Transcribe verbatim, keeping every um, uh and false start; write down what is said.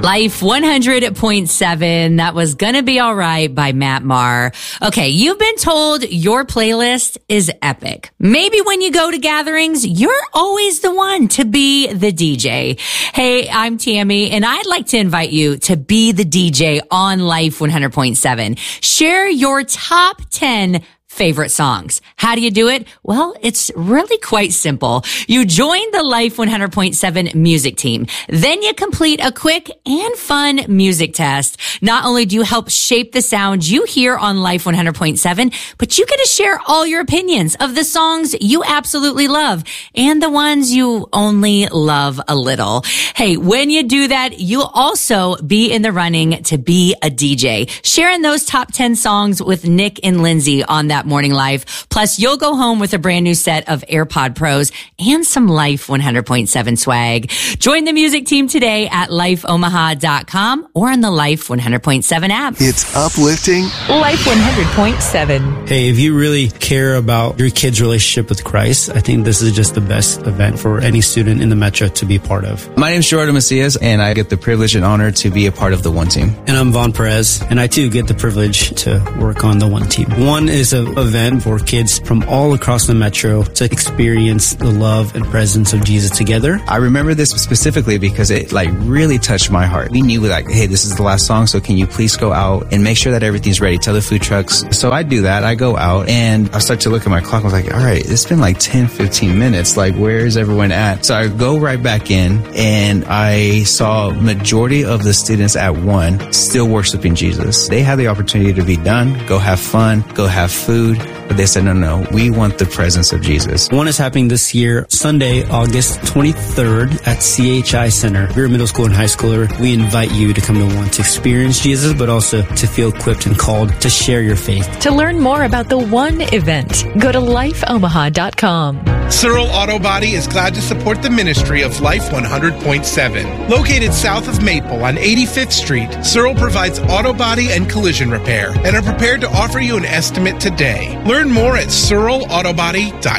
Life one hundred point seven. That was Gonna Be Alright by Matt Maher. Okay, you've been told your playlist is epic. Maybe when you go to gatherings, you're always the one to be the D J. Hey, I'm Tammy, and I'd like to invite you to be the D J on Life one hundred point seven. Share your top ten favorite songs. How do you do it? Well, it's really quite simple. You join the Life one hundred point seven music team. Then you complete a quick and fun music test. Not only do you help shape the sound you hear on Life one hundred point seven, but you get to share all your opinions of the songs you absolutely love and the ones you only love a little. Hey, when you do that, you'll also be in the running to be a D J, sharing those top ten songs with Nick and Lindsay on that Morning Life. Plus, you'll go home with a brand new set of AirPod Pros and some Life one hundred point seven swag. Join the music team today at life omaha dot com or on the Life one hundred point seven app. It's uplifting. Life one hundred point seven. Hey, if you really care about your kid's relationship with Christ, I think this is just the best event for any student in the Metro to be part of. My name is Jordan Macias, and I get the privilege and honor to be a part of the One Team. And I'm Von Perez, and I too get the privilege to work on the One Team. One is a event for kids from all across the Metro to experience the love and presence of Jesus together. I remember this specifically because it like really touched my heart. We knew like, hey, this is the last song, so can you please go out and make sure that everything's ready? Tell the food trucks. So I do that. I go out and I start to look at my clock. I was like, all right, it's been like ten, fifteen minutes. Like, where is everyone at? So I go right back in and I saw majority of the students at one still worshiping Jesus. They had the opportunity to be done, go have fun, go have food. But they said, no, no, we want the presence of Jesus. One is happening this year, Sunday, August twenty-third at C H I Center. If you're a middle school and high schooler, we invite you to come to one to experience Jesus, but also to feel equipped and called to share your faith. To learn more about the One event, go to life omaha dot com. Searle Auto Body is glad to support the ministry of Life one hundred point seven. Located south of Maple on eighty-fifth Street, Searle provides auto body and collision repair and are prepared to offer you an estimate today. Learn more at searle auto body dot com.